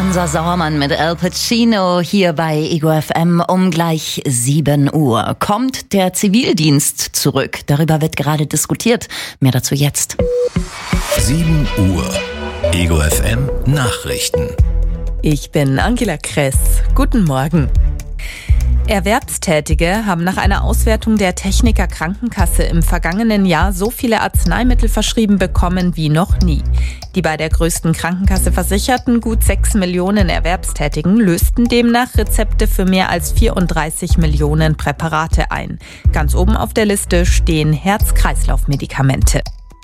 Hansa Sauermann mit Al Pacino hier bei Ego FM um gleich 7 Uhr. Kommt der Zivildienst zurück? Darüber wird gerade diskutiert. Mehr dazu jetzt. 7 Uhr. Ego FM Nachrichten. Ich bin Angela Kress. Guten Morgen. Erwerbstätige haben nach einer Auswertung der Techniker Krankenkasse im vergangenen Jahr so viele Arzneimittel verschrieben bekommen wie noch nie. Die bei der größten Krankenkasse versicherten gut 6 Millionen Erwerbstätigen lösten demnach Rezepte für mehr als 34 Millionen Präparate ein. Ganz oben auf der Liste stehen Herz-Kreislauf-Medikamente.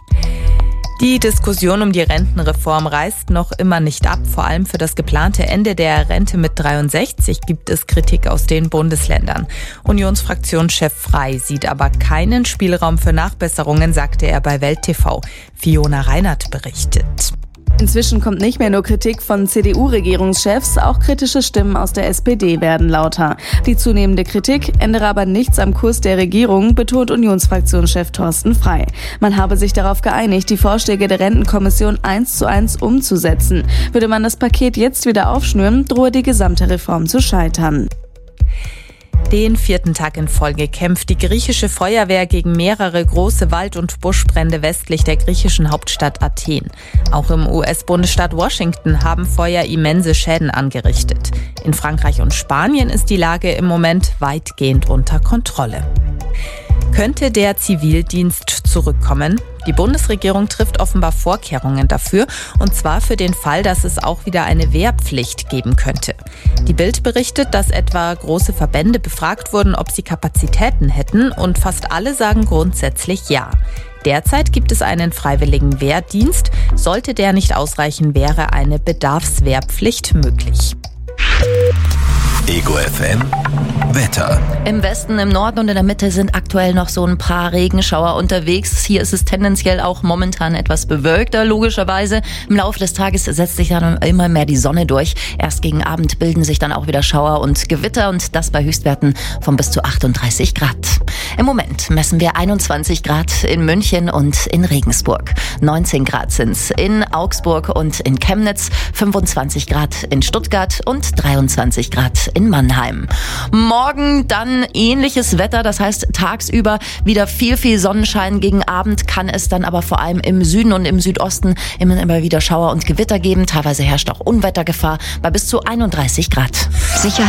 Die Diskussion um die Rentenreform reißt noch immer nicht ab. Vor allem für das geplante Ende der Rente mit 63 gibt es Kritik aus den Bundesländern. Unionsfraktionschef Frey sieht aber keinen Spielraum für Nachbesserungen, sagte er bei Welt TV. Fiona Reinert berichtet. Inzwischen kommt nicht mehr nur Kritik von CDU-Regierungschefs, auch kritische Stimmen aus der SPD werden lauter. Die zunehmende Kritik ändere aber nichts am Kurs der Regierung, betont Unionsfraktionschef Thorsten Frey. Man habe sich darauf geeinigt, die Vorschläge der Rentenkommission 1:1 umzusetzen. Würde man das Paket jetzt wieder aufschnüren, drohe die gesamte Reform zu scheitern. Den 4. Tag in Folge kämpft die griechische Feuerwehr gegen mehrere große Wald- und Buschbrände westlich der griechischen Hauptstadt Athen. Auch im US-Bundesstaat Washington haben Feuer immense Schäden angerichtet. In Frankreich und Spanien ist die Lage im Moment weitgehend unter Kontrolle. Könnte der Zivildienst zurückkommen? Die Bundesregierung trifft offenbar Vorkehrungen dafür, und zwar für den Fall, dass es auch wieder eine Wehrpflicht geben könnte. Die Bild berichtet, dass etwa große Verbände befragt wurden, ob sie Kapazitäten hätten, und fast alle sagen grundsätzlich ja. Derzeit gibt es einen freiwilligen Wehrdienst. Sollte der nicht ausreichen, wäre eine Bedarfswehrpflicht möglich. Ego FM Wetter. Im Westen, im Norden und in der Mitte sind aktuell noch so ein paar Regenschauer unterwegs. Hier ist es tendenziell auch momentan etwas bewölkter, logischerweise. Im Laufe des Tages setzt sich dann immer mehr die Sonne durch. Erst gegen Abend bilden sich dann auch wieder Schauer und Gewitter, und das bei Höchstwerten von bis zu 38 Grad. Im Moment messen wir 21 Grad in München und in Regensburg. 19 Grad sind's in Augsburg und in Chemnitz, 25 Grad in Stuttgart und 23 Grad in Mannheim. Morgen dann ähnliches Wetter, das heißt tagsüber wieder viel Sonnenschein. Gegen Abend kann es dann aber vor allem im Süden und im Südosten immer wieder Schauer und Gewitter geben. Teilweise herrscht auch Unwettergefahr bei bis zu 31 Grad.